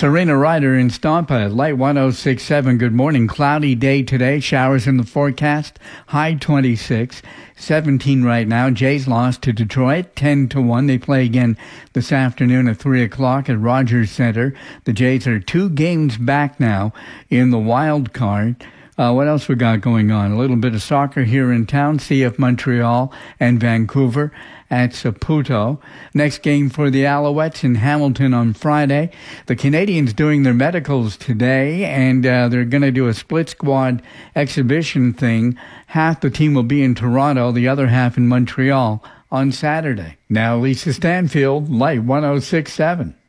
Serena Ryder in Stampa, light 106.7. Good morning. Cloudy day today. Showers in the forecast. High 26. 17 right now. Jays lost to Detroit 10-1. They play again this afternoon at 3 o'clock at Rogers Center. The Jays are 2 games back now in the wild card. What else we got going on? A little bit of soccer here in town. CF Montreal and Vancouver at Saputo. Next game for the Alouettes in Hamilton on Friday. The Canadians doing their medicals today, and they're going to do a split squad exhibition thing. Half the team will be in Toronto, the other half in Montreal on Saturday. Now Lisa Stanfield, light 106.7.